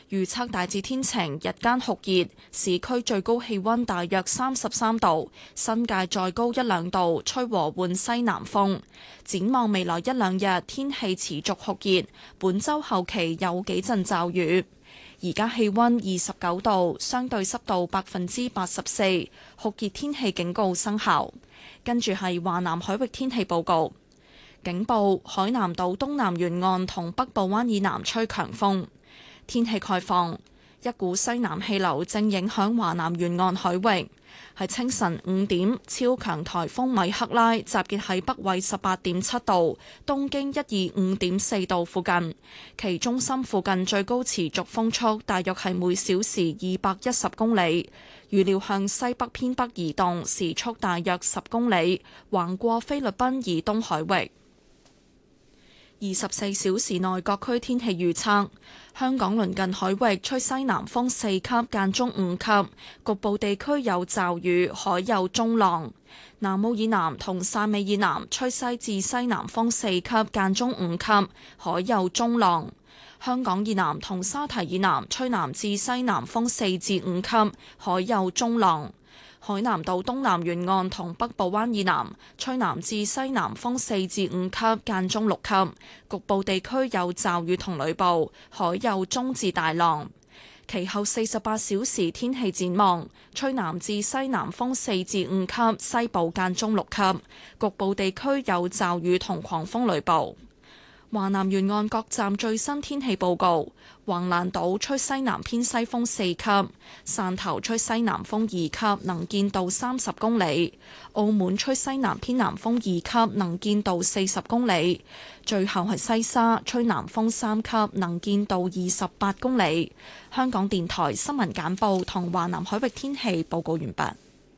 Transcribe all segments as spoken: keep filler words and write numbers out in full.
預測大致天晴，日間酷熱，市區最高氣溫大約三十三度，新界再高一兩度，吹和緩西南風。展望未來一兩日，天氣持續酷熱，本週後期有幾陣驟雨。而家氣溫二十九度，相對濕度百分之八十四，酷熱天氣警告生效。跟住係華南海域天氣報告，警報：海南島東南沿岸同北部灣以南吹強風。天氣概況：一股西南氣流正影響華南沿岸海域。喺清晨五點，超強颱風米克拉集結喺北緯十八點七度、東經一二五點四度附近，其中心附近最高持續風速大約係每小時二百一十公里，預料向西北偏北移動，時速大約十公里，橫過菲律賓以東海域。二十四小時內各區天氣預測：香港鄰近海域吹西南風四級，間中五級，局部地區有驟雨，海有中浪。南澳以南同汕尾以南吹西至西南風四級，間中五級，海有中浪。香港以南同沙堤以南吹南至西南風四至五級，海有中浪。海南島東南沿岸同北部灣以南吹南至西南風四至五級，間中六級，局部地區有驟雨同雷暴，海有中至大浪。其後四十八小時天氣展望：吹南至西南風四至五級，西部間中六級，局部地區有驟雨同狂風雷暴。華南沿岸各站最新天氣報告：橫瀾島吹西南偏西風四級，汕頭吹西南風二級，能見度三十公里；澳門吹西南偏南風二級，能見度四十公里。最後係西沙吹南風三級，能見度二十八公里。香港電台新聞簡報同華南海域天氣報告完畢。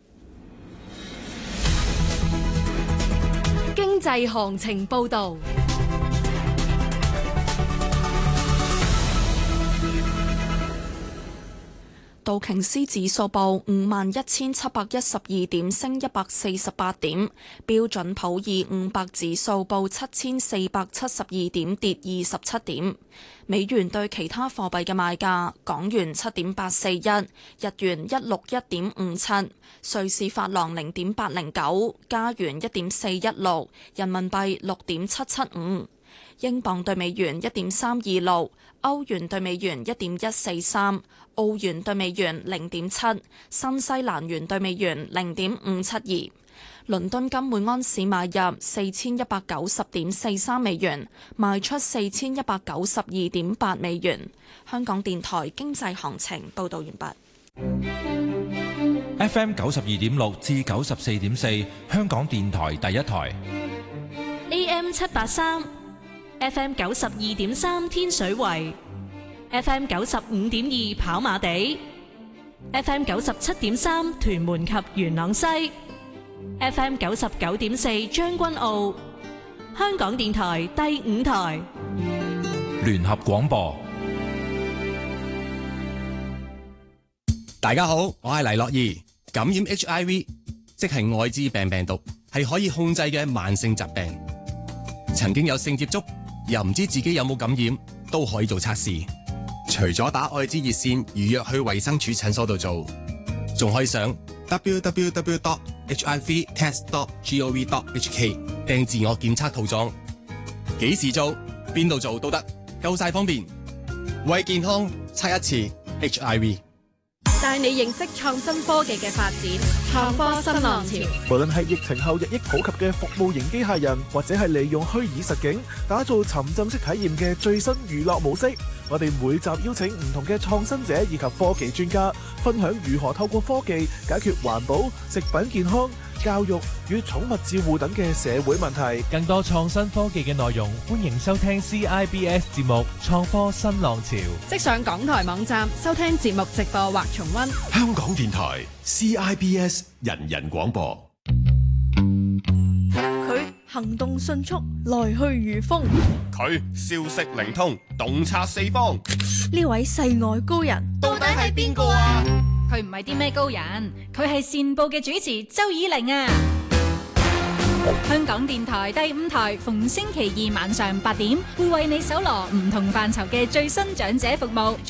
經濟行情報導。 道瓊斯指數報五萬一千七百一十二點，升一百四十八點。標準普爾五百指數報七千四百七十二點，跌二十七點。美元對其他貨幣嘅賣價：港元七點八四一，日元一六一點五七，瑞士法郎零點八零九，加元一點四一六，人民幣六點七七五。英鎊對美元一點三二六，歐元對美元一點一四三，澳元對美元零點七，新西蘭元對美元零點五七二。倫敦金每安士買入四千一百九十點四三美元，賣出四千一百九十二點八美元。香港電台經濟行情報道完畢。 F M 九十二點六至九十四點四，香港電台第一台。 A M 七八三。F M 九十二點三天水圍 ，F M 九十五點二跑馬地 ，F M 九十七點三屯門及元朗西 ，F M 九十九點四將軍澳，香港電台第五台聯合廣播。 大家好，我係黎樂怡。感染 H I V 即係愛滋病病毒，係可以控制嘅慢性疾病。曾經有性接觸，又唔知自己有冇感染，都可以做測試。除咗打愛滋熱線預約去衛生署診所度做，仲可以上 w w w dot h i v test dot gov dot h k 訂自我檢測套裝。幾時做，邊度做都得，夠晒方便。為健康測一次 H I V。 帶你認識創新科技嘅發展，創科新浪潮。 無論係疫情後日益普及嘅服務型機械人，或者係利用虛擬實境打造沉浸式體驗嘅最新娛樂模式，我哋每集邀請唔同嘅創新者以及科技專家，分享如何透過科技解決環保、食品健康、教育與寵物照護等嘅社會問題。 更多創新科技嘅內容，歡迎收聽 C I B S 節目《創科新浪潮》。 即上港台網站收聽節目直播或重溫。 香港電台 C I B S 人人廣播。 佢行動迅速，來去如風。 佢消息靈通，洞察四方。 呢位世外高人到底係邊個啊？ 佢唔係啲咩高人，佢係善報嘅主持周以玲啊！香港電台第五台逢星期二晚上八點，會為你搜羅唔同範疇嘅最新長者服務。